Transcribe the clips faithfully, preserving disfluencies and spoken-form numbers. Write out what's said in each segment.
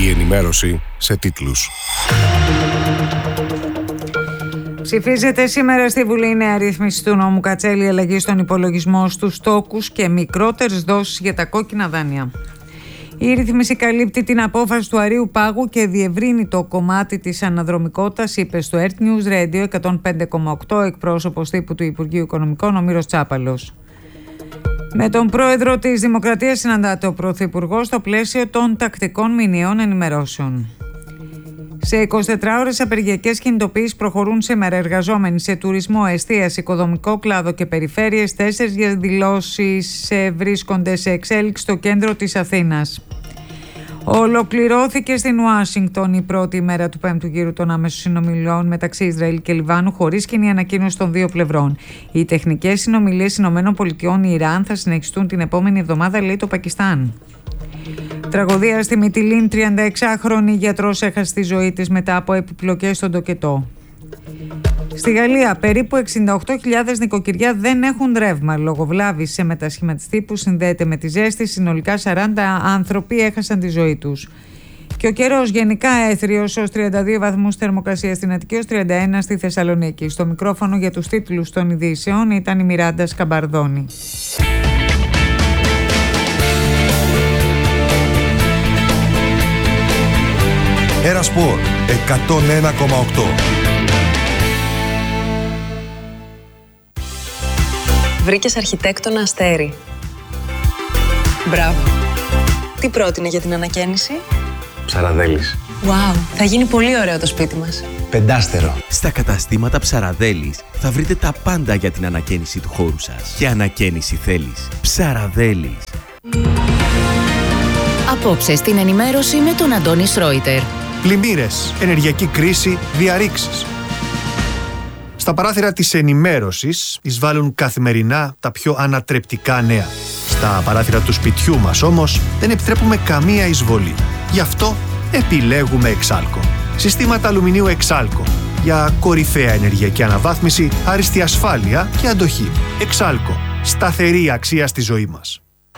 Η ενημέρωση σε τίτλους. Ψηφίζεται σήμερα στη Βουλή η νέα ρύθμιση του νόμου Κατσέλη, αλλαγή στον υπολογισμό στους τόκους και μικρότερες δόσεις για τα κόκκινα δάνεια. Η ρύθμιση καλύπτει την απόφαση του Αρείου Πάγου και διευρύνει το κομμάτι της αναδρομικότητας, είπε στο Earth News Radio εκατόν πέντε κόμμα οκτώ εκπρόσωπος τύπου του Υπουργείου Οικονομικών, ο Μύρος Τσάπαλος. Με τον πρόεδρο της Δημοκρατίας συναντάται ο Πρωθυπουργός στο πλαίσιο των τακτικών μηνιαίων ενημερώσεων. Σε εικοσιτετράωρες απεργιακές κινητοποιήσεις προχωρούν σήμερα εργαζόμενοι σε τουρισμό, εστίαση, οικοδομικό κλάδο και περιφέρειες. Τέσσερις διαδηλώσεις βρίσκονται σε εξέλιξη στο κέντρο της Αθήνας. Ολοκληρώθηκε στην Ουάσιγκτον η πρώτη ημέρα του πέμπτου γύρου των άμεσων συνομιλιών μεταξύ Ισραήλ και Λιβάνου, χωρίς κοινή ανακοίνωση των δύο πλευρών. Οι τεχνικές συνομιλίες ΗΠΑ-Ιράν θα συνεχιστούν την επόμενη εβδομάδα, λέει το Πακιστάν. Τραγωδία στη Μυτιλήν, τριανταεξάχρονη γιατρός έχασε τη ζωή της μετά από επιπλοκές στον τοκετό. Στη Γαλλία, περίπου εξήντα οκτώ χιλιάδες νοικοκυριά δεν έχουν ρεύμα λόγω βλάβης σε μετασχηματιστή που συνδέεται με τη ζέστη. Συνολικά σαράντα άνθρωποι έχασαν τη ζωή τους. Και ο καιρός γενικά έθριος, ως τριάντα δύο βαθμούς θερμοκρασία στην Αττική, ως τριάντα ένα στη Θεσσαλονίκη. Στο μικρόφωνο για τους τίτλους των ειδήσεων ήταν η Μιράντα Σκαμπαρδόνη. Ένα Σπορ εκατόν ένα κόμμα οκτώ. Βρήκες αρχιτέκτονα Αστέρι. Μπράβο. Τι πρότεινε για την ανακαίνιση? Ψαραδέλης. Wow, θα γίνει πολύ ωραίο το σπίτι μας. Πεντάστερο. Στα καταστήματα Ψαραδέλης θα βρείτε τα πάντα για την ανακαίνιση του χώρου σας. Και ανακαίνιση θέλεις. Ψαραδέλης. Απόψε στην ενημέρωση με τον Αντώνη Σρόιτερ. Πλημμύρες, ενεργειακή κρίση, διαρρήξεις. Στα παράθυρα της ενημέρωσης εισβάλλουν καθημερινά τα πιο ανατρεπτικά νέα. Στα παράθυρα του σπιτιού μας όμως δεν επιτρέπουμε καμία εισβολή. Γι' αυτό επιλέγουμε Εξάλκο. Συστήματα αλουμινίου Εξάλκο για κορυφαία ενεργειακή αναβάθμιση, άριστη ασφάλεια και αντοχή. Εξάλκο. Σταθερή αξία στη ζωή μας.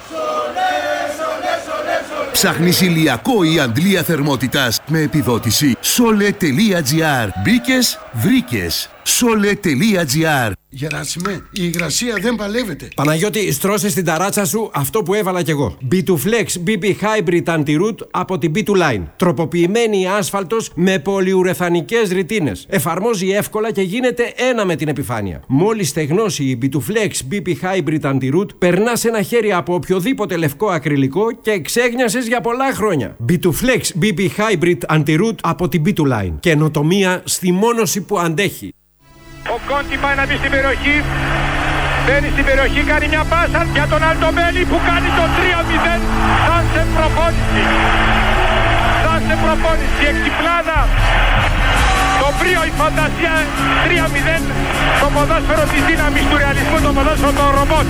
Ψάχνεις ηλιακό ή αντλία θερμότητας με επιδότηση? Sole.gr. Μπήκες, βρήκες. Sole.gr. Γεράσιμε, η υγρασία δεν παλεύεται. Παναγιώτη, στρώσε στην ταράτσα σου αυτό που έβαλα κι εγώ. μπι τού Flex μπι πι Hybrid Anti-Root από την μπι τού Line. Τροποποιημένη άσφαλτος με πολυουρεθανικές ρητίνες. Εφαρμόζει εύκολα και γίνεται ένα με την επιφάνεια. Μόλις στεγνώσει η μπι τού Flex μπι πι Hybrid Anti-Root, περνάς ένα χέρι από οποιοδήποτε λευκό ακριλικό και εξέγνιασες για πολλά χρόνια. μπι τού Flex μπι πι Hybrid Anti-Root από την μπι τού Line. Καινοτομία στη μόνωση που αντέχει. Ο Κόντι πάει να μπει στην περιοχή. Μπαίνει στην περιοχή, κάνει μια πάσα για τον Αλτομπέλη που κάνει το τρία μηδέν. Σαν σε προπόνηση. Σαν σε προπόνηση. Εξυπλάδα. Το πρίο, η φαντασία. τρία μηδέν. Το ποδόσφαιρο της δύναμης του ρεαλισμού. Το ποδόσφαιρο των ρομπότ.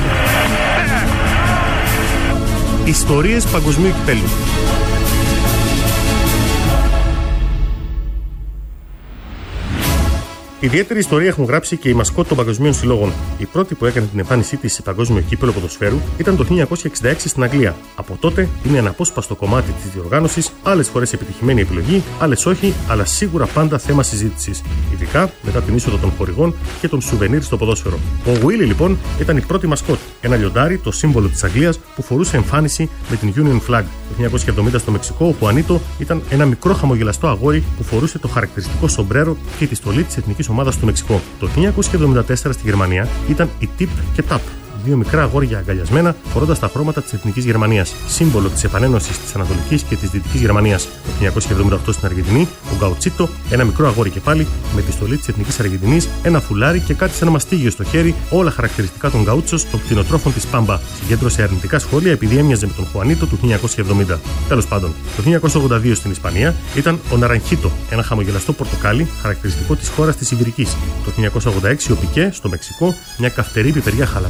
Ιστορίες παγκοσμίου κυπέλλου. Ιδιαίτερη ιστορία έχουν γράψει και οι μασκότ των παγκοσμίων συλλόγων. Η πρώτη που έκανε την εμφάνισή της σε παγκόσμιο κύπελλο ποδοσφαίρου ήταν το χίλια εννιακόσια εξήντα έξι στην Αγγλία. Από τότε είναι αναπόσπαστο κομμάτι της διοργάνωσης, άλλες φορές επιτυχημένη επιλογή, άλλες όχι, αλλά σίγουρα πάντα θέμα συζήτησης. Ειδικά μετά την είσοδο των χορηγών και των σουβενίρ στο ποδόσφαιρο. Ο Γουίλι λοιπόν ήταν η πρώτη μασκότ. Ένα λιοντάρι, το σύμβολο της Αγγλίας, που φορούσε εμφάνιση με την Union Flag. Το χίλια εννιακόσια εβδομήντα στο Μεξικό, ο Χουανίτο ήταν ένα μικρό χαμογελαστό αγόρι που φορούσε το χαρακτηριστικό σομπρέρο και τη στολή της εθνικής ομάδας του Μεξικό. Το χίλια εννιακόσια εβδομήντα τέσσερα στη Γερμανία ήταν η Tip και Tap, δύο μικρά αγόρια αγκαλιασμένα φορώντας τα χρώματα της εθνικής Γερμανίας, σύμβολο της επανένωσης της Ανατολικής και της Δυτικής Γερμανίας. Το χίλια εννιακόσια εβδομήντα οκτώ στην Αργεντινή, ο Γκαουτσίτο, ένα μικρό αγόρι και πάλι με τη στολή της εθνικής Αργεντινής, ένα φουλάρι και κάτι σαν ένα μαστίγιο στο χέρι, όλα χαρακτηριστικά των γκαούτσος των κτηνοτρόφων της Πάμπα. Συγκέντρωσε αρνητικά σχόλια επειδή έμοιαζε με τον Χουανίτο του χίλια εννιακόσια εβδομήντα. Τέλος πάντων, το χίλια εννιακόσια ογδόντα δύο στην Ισπανία ήταν ο Ναρανχίτο, ένα χαμογελαστό πορτοκάλι χαρακτηριστικό της χώρας της Ιβηρικής. Το χίλια εννιακόσια ογδόντα έξι ο Πικέ στο Μεξικό, μια καυτερή πιπεριά χαλαπένιο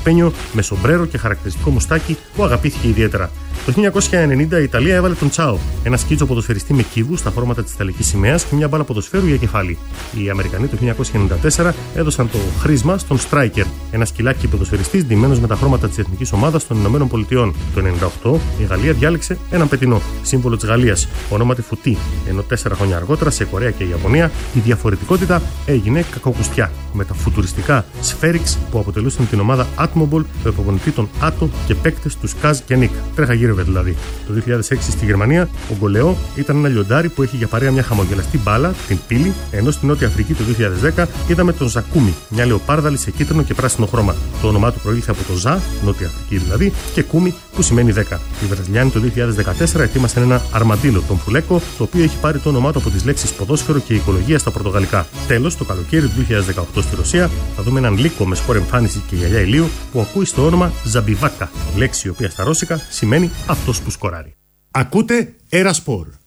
με σομπρέρο και χαρακτηριστικό μουστάκι που αγαπήθηκε ιδιαίτερα. Το χίλια εννιακόσια ενενήντα η Ιταλία έβαλε τον Τσάο, ένα σκίτσο ποδοσφαιριστή με κύβου στα χρώματα της Ιταλικής σημαίας και μια μπάλα ποδοσφαίρου για κεφάλι. Οι Αμερικανοί το χίλια εννιακόσια ενενήντα τέσσερα έδωσαν το χρήσμα στον Στράικερ, ένα σκυλάκι ποδοσφαιριστής ντυμένος με τα χρώματα της εθνικής ομάδας των Ηνωμένων Πολιτειών. Το χίλια εννιακόσια ενενήντα οκτώ η Γαλλία διάλεξε έναν πετεινό, σύμβολο της Γαλλίας, ονόματι Φουτί, ενώ τέσσερα χρόνια αργότερα σε Κορέα και Ιαπωνία η διαφορετικότητα έγινε κακοκουστιά, με τα φουτουριστικά Spherics που αποτελούσαν την ομάδα Atmobol, το προπονητή των Άτο και παίκτες του Σκάζ και Νίκ. Τρέχα γύρευε δηλαδή. Το δύο χιλιάδες έξι στη Γερμανία ο Γκολεό ήταν ένα λιοντάρι που έχει για παρέα μια χαμογελαστή μπάλα, την πύλη, ενώ στη Νότια Αφρική το δύο χιλιάδες δέκα είδαμε τον Ζακούμι, μια λεοπάρδαλη σε κίτρινο και πράσινο χρώμα. Το όνομά του προήλθε από το Ζα, Νότια Αφρική δηλαδή, και Κούμι που σημαίνει δέκα. Οι Βραζιλιάνοι το δύο χιλιάδες δεκατέσσερα ετοίμασαν ένα αρμαντίλο, τον Φουλέκο, το οποίο έχει πάρει το όνομά του από τις λέξεις ποδόσφαιρο και οικολογία στα πορτογαλικά. Τέλος, το καλοκαίρι του δύο χιλιάδες δεκαοκτώ στη Ρωσία θα δούμε έναν λύκο με σπορ εμφάνιση και γυαλιά ηλίου που ακούει στο όνομα Ζαμπιβάκα, λέξη η οποία στα ρώσικα σημαίνει αυτός που σκοράρει. Ακούτε Era Sport.